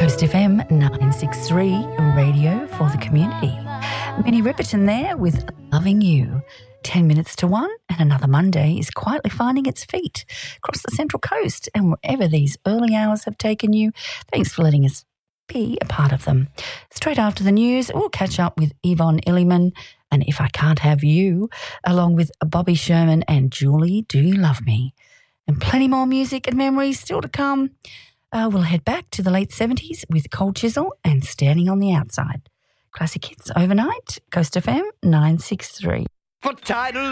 Coast FM 963, radio for the community. Minnie Riperton there with Loving You. 10 minutes to 1 and another Monday is quietly finding its feet across the Central Coast, and wherever these early hours have taken you, thanks for letting us be a part of them. Straight after the news, we'll catch up with Yvonne Illiman and If I Can't Have You, along with Bobby Sherman and Julie Do You Love Me. And plenty more music and memories still to come. We'll head back to the late 70s with Cold Chisel and Standing on the Outside. Classic hits overnight, Coast FM 963. For title